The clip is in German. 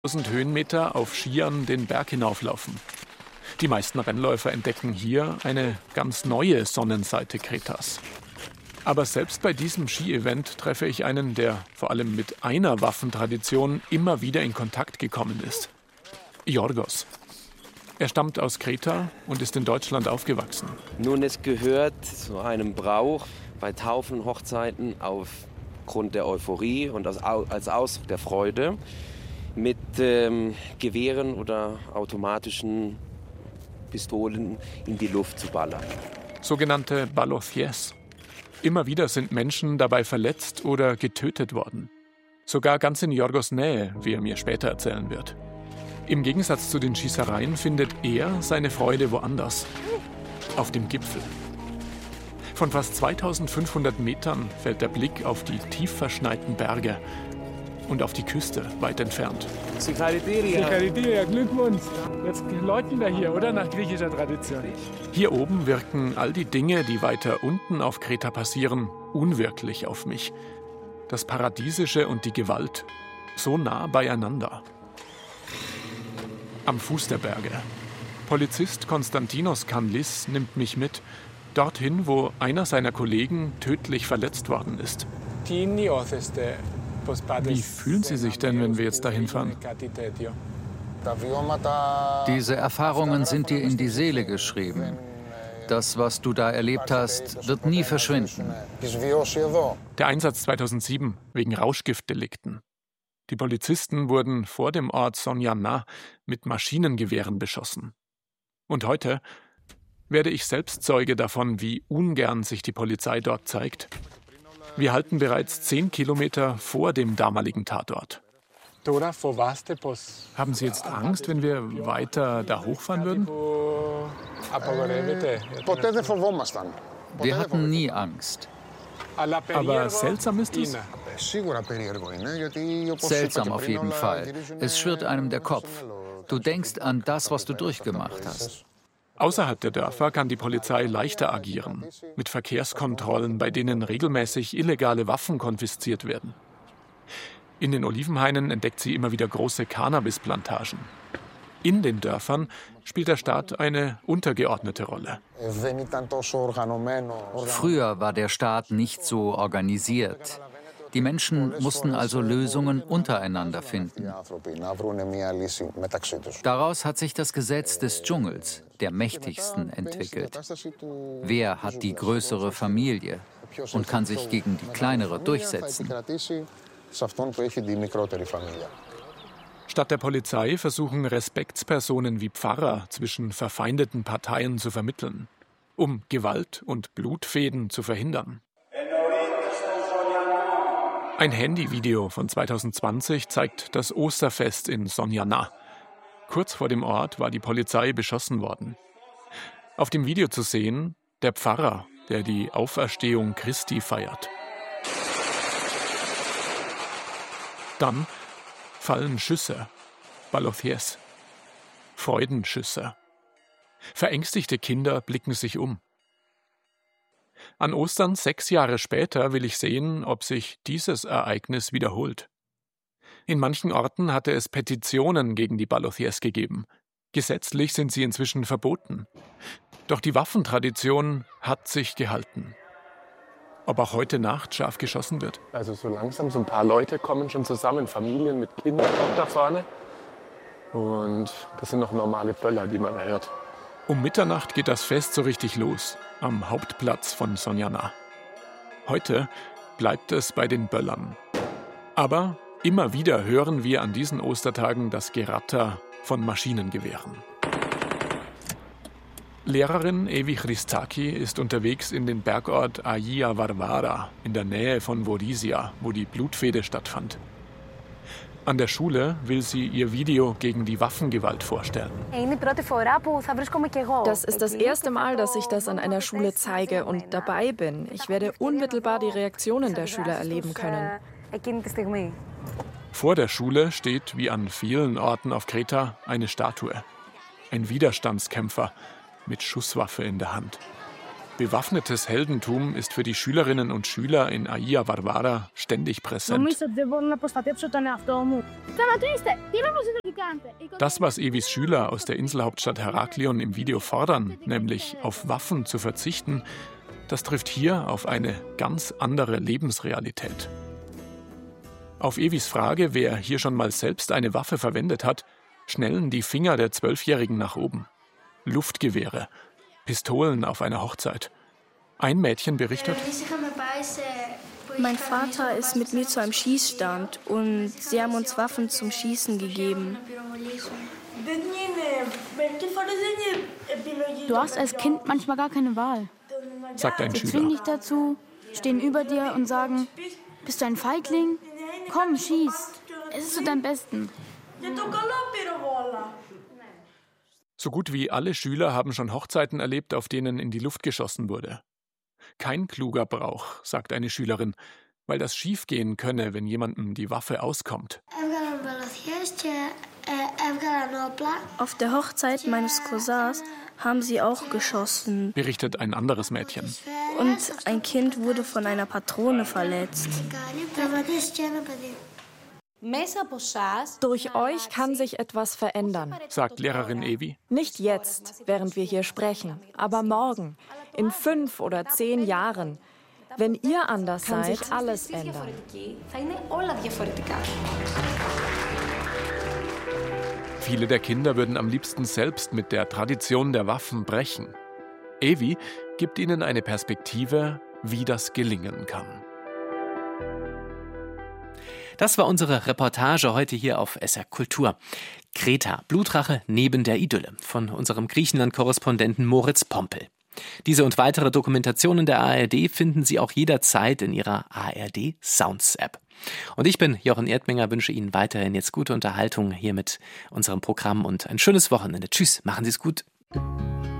1000 Höhenmeter auf Skiern den Berg hinauflaufen. Die meisten Rennläufer entdecken hier eine ganz neue Sonnenseite Kretas. Aber selbst bei diesem Ski-Event treffe ich einen, der vor allem mit einer Waffentradition immer wieder in Kontakt gekommen ist. Yorgos. Er stammt aus Kreta und ist in Deutschland aufgewachsen. Nun, es gehört zu einem Brauch bei Taufen, Hochzeiten aufgrund der Euphorie und als Ausdruck der Freude mit Gewehren oder automatischen Pistolen in die Luft zu ballern. Sogenannte Balothies. Immer wieder sind Menschen dabei verletzt oder getötet worden. Sogar ganz in Yorgos Nähe, wie er mir später erzählen wird. Im Gegensatz zu den Schießereien findet er seine Freude woanders. Auf dem Gipfel. Von fast 2500 Metern fällt der Blick auf die tief verschneiten Berge und auf die Küste weit entfernt. Sikaridiria, Glückwunsch. Jetzt läuten wir hier, oder? Nach griechischer Tradition. Hier oben wirken all die Dinge, die weiter unten auf Kreta passieren, unwirklich auf mich. Das Paradiesische und die Gewalt, so nah beieinander. Am Fuß der Berge. Polizist Konstantinos Kanlis nimmt mich mit, dorthin, wo einer seiner Kollegen tödlich verletzt worden ist. Wie fühlen Sie sich denn, wenn wir jetzt dahin fahren? Diese Erfahrungen sind dir in die Seele geschrieben. Das, was du da erlebt hast, wird nie verschwinden. Der Einsatz 2007 wegen Rauschgiftdelikten. Die Polizisten wurden vor dem Ort Sonjana mit Maschinengewehren beschossen. Und heute werde ich selbst Zeuge davon, wie ungern sich die Polizei dort zeigt. Wir halten bereits 10 Kilometer vor dem damaligen Tatort. Haben Sie jetzt Angst, wenn wir weiter da hochfahren würden? Wir hatten nie Angst. Aber seltsam ist es? Seltsam auf jeden Fall. Es schwirrt einem der Kopf. Du denkst an das, was du durchgemacht hast. Außerhalb der Dörfer kann die Polizei leichter agieren, mit Verkehrskontrollen, bei denen regelmäßig illegale Waffen konfisziert werden. In den Olivenhainen entdeckt sie immer wieder große Cannabisplantagen. In den Dörfern spielt der Staat eine untergeordnete Rolle. Früher war der Staat nicht so organisiert. Die Menschen mussten also Lösungen untereinander finden. Daraus hat sich das Gesetz des Dschungels, der mächtigsten, entwickelt. Wer hat die größere Familie und kann sich gegen die kleinere durchsetzen? Statt der Polizei versuchen Respektspersonen wie Pfarrer zwischen verfeindeten Parteien zu vermitteln, um Gewalt und Blutfäden zu verhindern. Ein Handyvideo von 2020 zeigt das Osterfest in Sonjana. Kurz vor dem Ort war die Polizei beschossen worden. Auf dem Video zu sehen, der Pfarrer, der die Auferstehung Christi feiert. Dann fallen Schüsse, Balothies, Freudenschüsse. Verängstigte Kinder blicken sich um. An Ostern 6 Jahre später will ich sehen, ob sich dieses Ereignis wiederholt. In manchen Orten hatte es Petitionen gegen die Balothies gegeben. Gesetzlich sind sie inzwischen verboten. Doch die Waffentradition hat sich gehalten. Ob auch heute Nacht scharf geschossen wird? Also so langsam, so ein paar Leute kommen schon zusammen, Familien mit Kindern auch da vorne. Und das sind noch normale Böller, die man hört. Um Mitternacht geht das Fest so richtig los, am Hauptplatz von Sonjana. Heute bleibt es bei den Böllern. Aber immer wieder hören wir an diesen Ostertagen das Geratter von Maschinengewehren. Lehrerin Evi Christaki ist unterwegs in den Bergort Agia Varvara in der Nähe von Vorissia, wo die Blutfehde stattfand. An der Schule will sie ihr Video gegen die Waffengewalt vorstellen. Das ist das erste Mal, dass ich das an einer Schule zeige und dabei bin. Ich werde unmittelbar die Reaktionen der Schüler erleben können. Vor der Schule steht, wie an vielen Orten auf Kreta, eine Statue. Ein Widerstandskämpfer mit Schusswaffe in der Hand. Bewaffnetes Heldentum ist für die Schülerinnen und Schüler in Aia Varvara ständig präsent. Das, was Evis Schüler aus der Inselhauptstadt Heraklion im Video fordern, nämlich auf Waffen zu verzichten, das trifft hier auf eine ganz andere Lebensrealität. Auf Evis Frage, wer hier schon mal selbst eine Waffe verwendet hat, schnellen die Finger der 12-Jährigen nach oben. Luftgewehre, Pistolen auf einer Hochzeit. Ein Mädchen berichtet: Mein Vater ist mit mir zu einem Schießstand und sie haben uns Waffen zum Schießen gegeben. Du hast als Kind manchmal gar keine Wahl. Sagt ein Sie Schüler. zwingen dich dazu, stehen über dir und sagen, bist du ein Feigling? Komm, schieß. Es ist zu deinem Besten. So gut wie alle Schüler haben schon Hochzeiten erlebt, auf denen in die Luft geschossen wurde. Kein kluger Brauch, sagt eine Schülerin, weil das schiefgehen könne, wenn jemandem die Waffe auskommt. Auf der Hochzeit meines Cousins haben sie auch geschossen. Berichtet ein anderes Mädchen. Und ein Kind wurde von einer Patrone verletzt. Durch euch kann sich etwas verändern. Sagt Lehrerin Evi. Nicht jetzt, während wir hier sprechen, aber morgen, in 5 oder 10 Jahren. Wenn ihr anders seid, kann sich alles ändern. Viele der Kinder würden am liebsten selbst mit der Tradition der Waffen brechen. Evi gibt ihnen eine Perspektive, wie das gelingen kann. Das war unsere Reportage heute hier auf SR Kultur. Kreta, Blutrache neben der Idylle von unserem Griechenland-Korrespondenten Moritz Pompel. Diese und weitere Dokumentationen der ARD finden Sie auch jederzeit in Ihrer ARD Sounds App. Und ich bin Jochen Erdminger, wünsche Ihnen weiterhin jetzt gute Unterhaltung hier mit unserem Programm und ein schönes Wochenende. Tschüss, machen Sie es gut.